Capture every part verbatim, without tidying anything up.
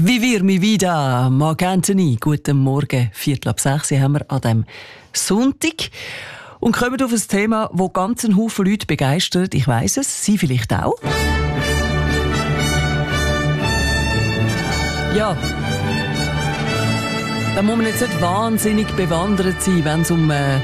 Wie wir mich wieder, Marc Anthony. Guten Morgen, Viertel ab sechs haben wir an diesem Sonntag. Und kommen auf ein Thema, das ganz einen Haufen Leute begeistert. Ich weiss es, Sie vielleicht auch. Ja, da muss man jetzt nicht wahnsinnig bewandert sein, wenn es um äh,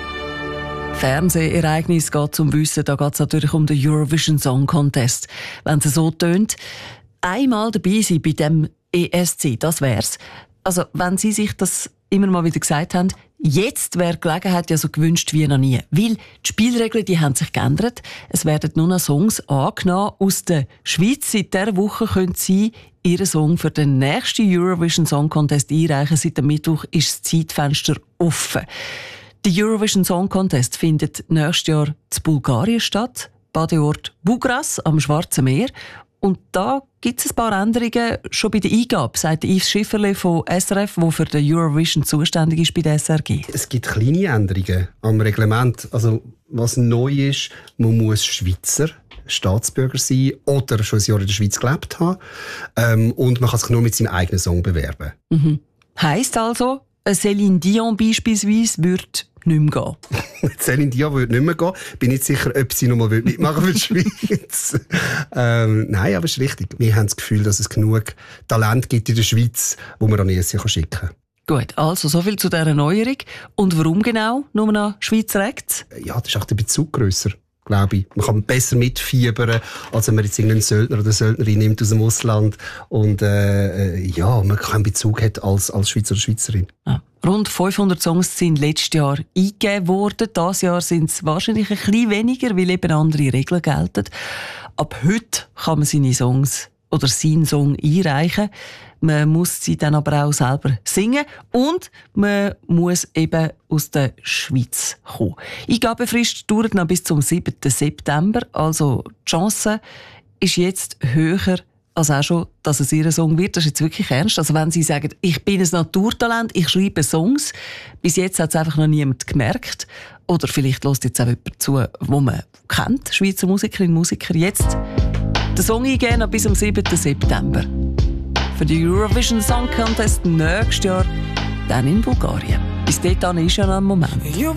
Fernsehereignisse geht, zum Wissen. Da geht es natürlich um den Eurovision Song Contest. Wenn es so tönt, einmal dabei sein bei dem E S C, das wär's. Also, wenn Sie sich das immer mal wieder gesagt haben, jetzt wäre die Gelegenheit ja so gewünscht wie noch nie. Weil die Spielregeln, die haben sich geändert. Es werden nur noch Songs angenommen aus der Schweiz. Seit dieser Woche können Sie Ihren Song für den nächsten Eurovision Song Contest einreichen. Seit dem Mittwoch ist das Zeitfenster offen. Der Eurovision Song Contest findet nächstes Jahr in Bulgarien statt, Badeort Bugras am Schwarzen Meer. Und da gibt es ein paar Änderungen schon bei der Eingabe, sagt Yves Schifferle von S R F, der für den Eurovision zuständig ist bei der S R G. Es gibt kleine Änderungen am Reglement. Also, was neu ist, man muss Schweizer Staatsbürger sein oder schon ein Jahr in der Schweiz gelebt haben. Ähm, und man kann sich nur mit seinem eigenen Song bewerben. Mhm. Heisst also, eine Céline Dion beispielsweise würde nicht mehr gehen. Céline Dion würde nicht mehr gehen. Bin nicht sicher, ob sie noch mal mitmachen für die Schweiz. ähm, nein, aber es ist richtig. Wir haben das Gefühl, dass es genug Talent gibt in der Schweiz, wo man an E S C schicken kann. Gut, also so viel zu dieser Neuerung. Und warum genau nur noch Schweizer Acts? Ja, das ist auch der Bezug grösser, glaube ich. Man kann besser mitfiebern, als wenn man jetzt irgendeinen Söldner oder Söldnerin nimmt aus dem Ausland und äh, ja, man keinen Bezug hat als, als Schweizer oder Schweizerin. Ja. Rund fünfhundert Songs sind letztes Jahr eingegeben worden. Dieses Jahr sind es wahrscheinlich ein bisschen weniger, weil eben andere Regeln gelten. Ab heute kann man seine Songs oder seinen Song einreichen. Man muss sie dann aber auch selber singen und man muss eben aus der Schweiz kommen. Eingabefrist dauert noch bis zum siebten September, also die Chance ist jetzt höher als auch schon, dass es ihr Song wird. Das ist jetzt wirklich ernst. Also wenn Sie sagen, ich bin ein Naturtalent, ich schreibe Songs, bis jetzt hat es einfach noch niemand gemerkt. Oder vielleicht hört jetzt auch jemand zu, wo man kennt, Schweizer Musikerinnen und Musiker. Jetzt den Song eingeben bis zum siebten September. Für den Eurovision Song Contest nächstes Jahr dann in Bulgarien. Bis dahin ist ja noch ein Moment.